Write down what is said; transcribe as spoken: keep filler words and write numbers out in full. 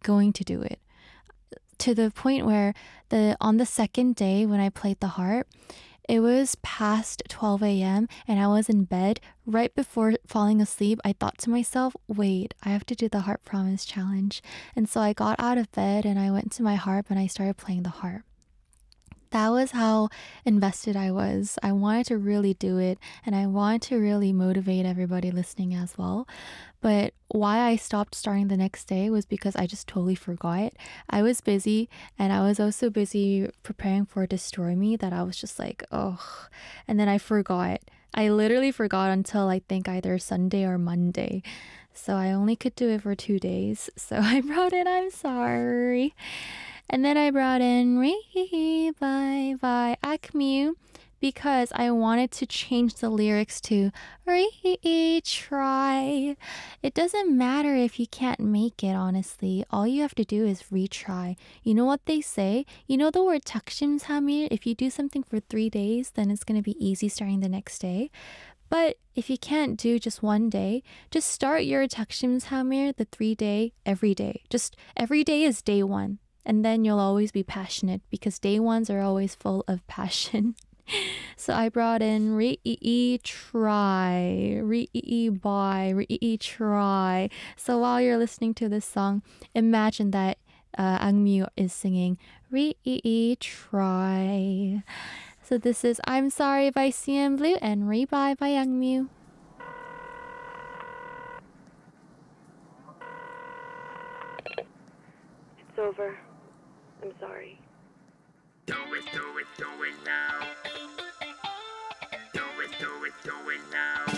going to do it. To the point where the on the second day when I played the harp, it was past twelve a.m. and I was in bed. Right before falling asleep, I thought to myself, wait, I have to do the Harp Promise Challenge. And so I got out of bed and I went to my harp and I started playing the harp. That was how invested I was. I wanted to really do it and I wanted to really motivate everybody listening as well. But why I stopped starting the next day was because I just totally forgot. I was busy and I was also busy preparing for Destroy Me that I was just like, oh, and then I forgot. I literally forgot until I think either Sunday or Monday. So I only could do it for two days. So I brought in I'm Sorry. And then I brought in Re by by Akmu because I wanted to change the lyrics to retry. It doesn't matter if you can't make it, honestly. All you have to do is retry. You know what they say? You know the word takshimsamil? If you do something for three days, then it's going to be easy starting the next day. But if you can't do just one day, just start your takshimsamil, the three day, every day. Just every day is day one. And then you'll always be passionate because day ones are always full of passion. So I brought in re-try, re-buy, re-try. So while you're listening to this song, imagine that uh, Angmyu is singing re-try. So this is I'm Sorry by C N Blue and Re-buy by Angmyu. It's over. I'm sorry. Do it, do it, do it now. Do it, do it, do it now.